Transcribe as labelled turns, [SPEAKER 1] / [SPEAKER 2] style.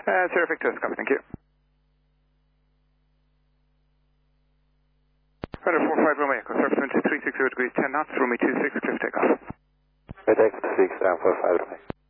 [SPEAKER 1] Sierra Victor, copy, thank you. Runner 45 Romeo, surface wind 360 degrees, 10 knots, Rumi 26, cliff takeoff.
[SPEAKER 2] Midday 6, down 45 Romeo.